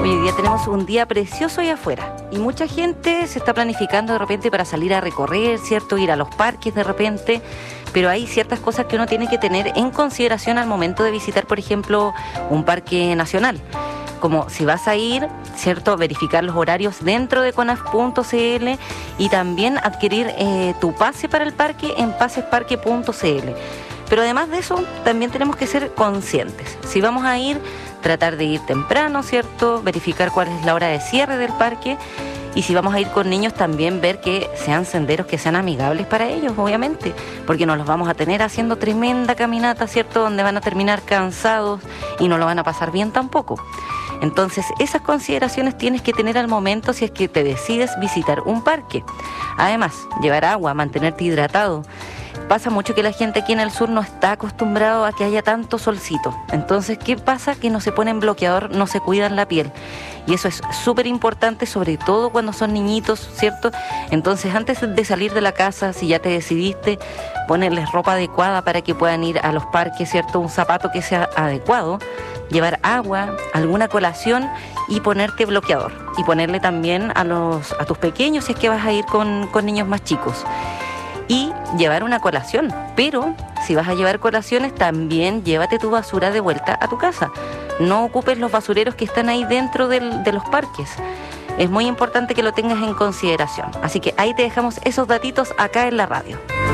Hoy día tenemos un día precioso allá afuera y mucha gente se está planificando de repente para salir a recorrer, ¿cierto? Ir a los parques de repente, pero hay ciertas cosas que uno tiene que tener en consideración al momento de visitar, por ejemplo, un parque nacional. Como si vas a ir, ¿cierto? Verificar los horarios dentro de conaf.cl y también adquirir tu pase para el parque en pasesparque.cl. Pero además de eso, también tenemos que ser conscientes. Si vamos a ir, tratar de ir temprano, ¿cierto? Verificar cuál es la hora de cierre del parque. Y si vamos a ir con niños, también ver que sean senderos que sean amigables para ellos, obviamente. Porque no los vamos a tener haciendo tremenda caminata, ¿cierto? Donde van a terminar cansados y no lo van a pasar bien tampoco. Entonces, esas consideraciones tienes que tener al momento si es que te decides visitar un parque. Además, llevar agua, mantenerte hidratado. Pasa mucho que la gente aquí en el sur no está acostumbrado a que haya tanto solcito. Entonces, ¿qué pasa? Que no se ponen bloqueador, no se cuidan la piel. Y eso es súper importante, sobre todo cuando son niñitos, ¿cierto? Entonces, antes de salir de la casa, si ya te decidiste, ponerles ropa adecuada para que puedan ir a los parques, ¿cierto? Un zapato que sea adecuado, llevar agua, alguna colación y ponerte bloqueador. Y ponerle también a tus pequeños si es que vas a ir con niños más chicos. Y llevar una colación, pero si vas a llevar colaciones también llévate tu basura de vuelta a tu casa. No ocupes los basureros que están ahí dentro de los parques. Es muy importante que lo tengas en consideración. Así que ahí te dejamos esos datitos acá en la radio.